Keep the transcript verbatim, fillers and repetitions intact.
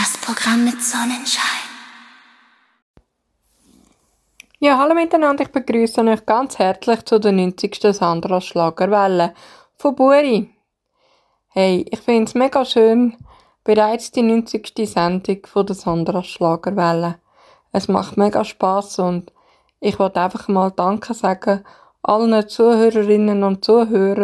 Das Programm mit Sonnenschein. Ja, hallo miteinander, ich begrüße euch ganz herzlich zu der neunzigsten Sandra Schlagerwelle von Buri. Hey, ich finde es mega schön, bereits die neunzigste Sendung von der Sandra Schlagerwelle. Es macht mega Spass und ich wollte einfach mal Danke sagen allen Zuhörerinnen und Zuhörern,